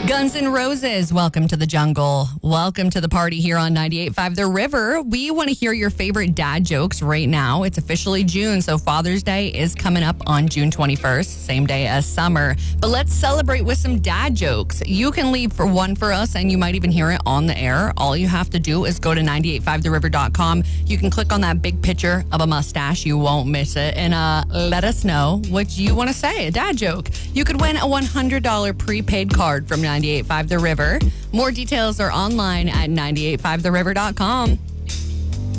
Guns N' Roses, welcome to the jungle. Welcome to the party here on 98.5 The River. We want to hear your favorite dad jokes right now. It's officially June, so Father's Day is coming up on June 21st, same day as summer. But let's celebrate with some dad jokes. You can leave for one for us, and you might even hear it on the air. All you have to do is go to 985theriver.com. You can click on that big picture of a mustache. You won't miss it. And let us know what you want to say, a dad joke. You could win a $100 prepaid card from 98.5 The River. More details are online at 985theriver.com.